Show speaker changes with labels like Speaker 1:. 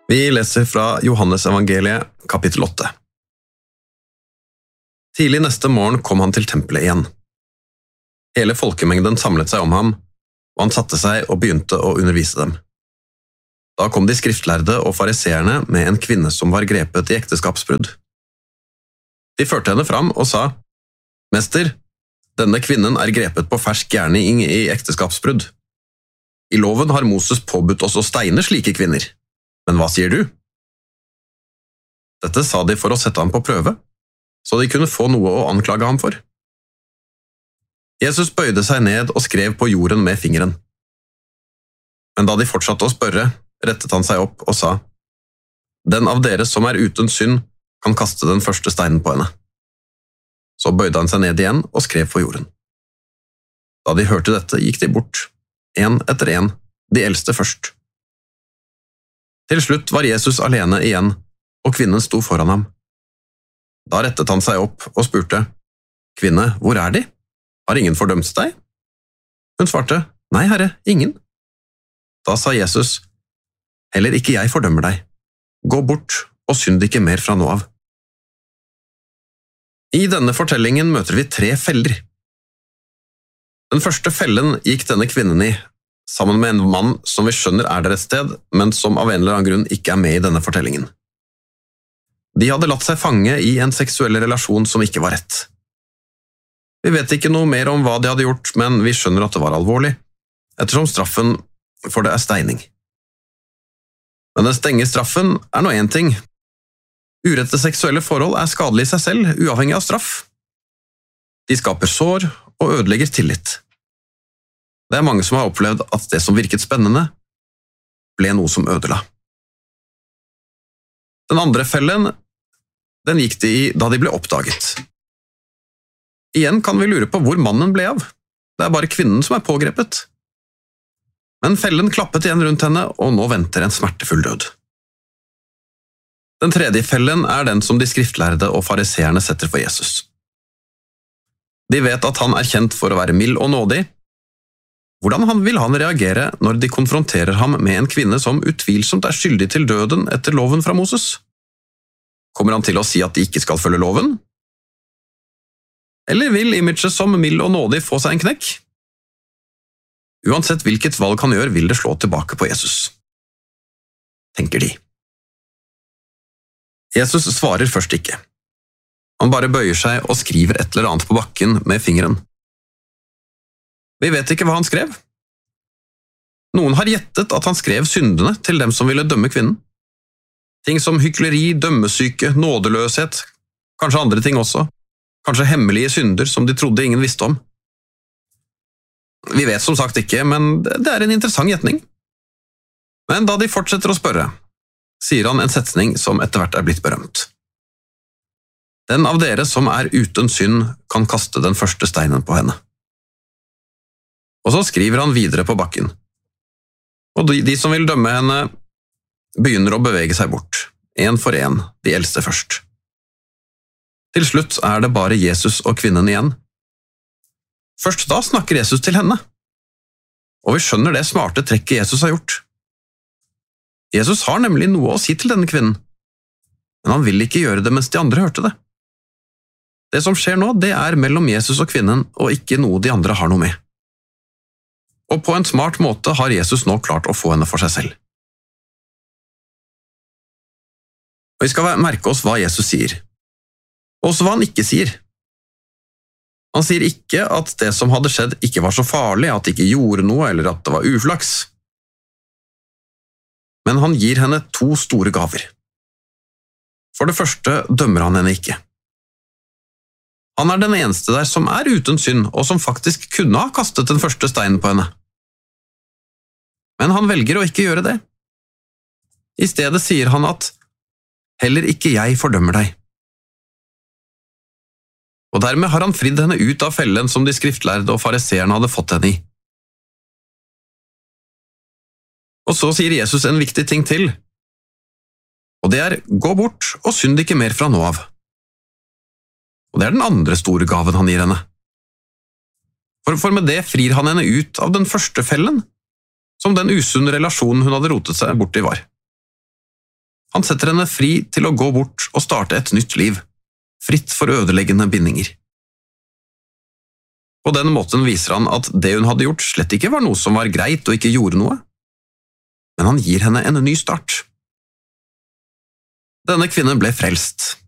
Speaker 1: Vi leser fra Johannes evangeliet, kapittel 8. Tidlig neste morgen kom han til tempelet igjen. Hele folkemengden samlet seg om ham, og han satte seg og begynte å undervise dem. Da kom de skriftlærde og fariseerne med en kvinne som var grepet i ekteskapsbrudd. De førte henne fram og sa, «Mester, denne kvinnen er grepet på fersk gjerning i ekteskapsbrudd. I loven har Moses påbudt oss å steine slike kvinner. Men hva sier du?» Dette sa de for å sette ham på prøve, så de kunne få noe å anklage ham for. Jesus bøyde seg ned og skrev på jorden med fingeren. Men da de fortsatte å spørre, rettet han seg opp og sa, «Den av dere som er uten synd, kan kaste den første steinen på henne.» Så bøyde han seg ned igjen og skrev på jorden. Da de hørte dette, gikk de bort, en etter en, de eldste først. Til slutt var Jesus alene igjen, og kvinnen sto foran ham. Da rettet han seg opp og spurte, «Kvinne, hvor er de? Har ingen fordømt deg?» Hun svarte, «Nei, Herre, ingen.» Da sa Jesus, «Heller ikke jeg fordømmer deg. Gå bort og synd ikke mer fra nå av.» I denne fortellingen møter vi 3 feller. Den første fellen gikk denne kvinnen i, sammen med en mann som vi skjønner er der et sted, men som av en eller annen grunn ikke er med i denne fortellingen. De hadde latt seg fange i en seksuell relasjon som ikke var rett. Vi vet ikke noe mer om hva de hadde gjort, men vi skjønner at det var alvorlig, ettersom straffen for det er steining. Men den strenge straffen er nå en ting. Urette seksuelle forhold er skadelig i seg selv, uavhengig av straff. De skaper sår og ødelegger tillit. Det er mange som har opplevd at det som virket spennende, ble noe som ødela. Den andre fellen, den gikk de i da de ble oppdaget. Igjen kan vi lure på hvor mannen ble av. Det er bare kvinnen som er pågrepet. Men fellen klappet igjen rundt henne, og nå venter en smertefull død. Den tredje fellen er den som de skriftlærde og fariseerne setter for Jesus. De vet at han er kjent for å være mild og nådig. Hvordan vil han reagere når de konfronterer ham med en kvinne som utvilsomt er skyldig til døden etter loven fra Moses? Kommer han til å si at de ikke skal følge loven? Eller vil imaget som mild og nådig få seg en knekk? Uansett hvilket valg han gjør, vil det slå tilbake på Jesus, tenker de. Jesus svarer først ikke. Han bare bøyer seg og skriver et eller annet på bakken med fingeren. Vi vet ikke hva han skrev. Noen har gjettet at han skrev syndene til dem som ville dømme kvinnen. Ting som hykleri, dømmesyke, nådeløshet, kanskje andre ting også. Kanskje hemmelige synder som de trodde ingen visste om. Vi vet som sagt ikke, men det er en interessant gjetning. Men da de fortsetter å spørre, sier han en setning som etter hvert er blitt berømt. Den av dere som er uten synd kan kaste den første steinen på henne. Og så skriver han videre på bakken. Og de som vil dømme henne, begynner å bevege seg bort, en for en, de eldste først. Til slutt er det bare Jesus og kvinnen igjen. Først da snakker Jesus til henne. Og vi skjønner det smarte trekket Jesus har gjort. Jesus har nemlig noe å si til denne kvinnen, men han vil ikke gjøre det mens de andre hørte det. Det som skjer nå, det er mellom Jesus og kvinnen, og ikke noe de andre har noe med. Og på en smart måte har Jesus nå klart å få henne for seg selv. Og vi skal merke oss hva Jesus sier, og også hva han ikke sier. Han sier ikke at det som hadde skjedd ikke var så farlig, at det ikke gjorde noe, eller at det var uflaks. Men han gir henne 2 store gaver. For det første dømmer han henne ikke. Han er den eneste der som er uten synd, og som faktisk kunne ha kastet den første steinen på henne. Men han velger å ikke gjøre det. I stedet sier han at «Heller ikke jeg fordømmer deg». Og dermed har han fridd henne ut av fellen som de skriftlærde og fariseerne hadde fått henne i. Og så sier Jesus en viktig ting til, og det er «Gå bort og synd ikke mer fra nå av». Og det er den andre store gaven han gir henne. For med det frir han henne ut av den første fellen, som den usunne relasjonen hun hadde rotet seg bort i var. Han setter henne fri til å gå bort og starte et nytt liv, fritt for ødeleggende bindinger. På den måten viser han at det hun hadde gjort slett ikke var noe som var greit og ikke gjorde noe, men han gir henne en ny start. Denne kvinnen ble frelst,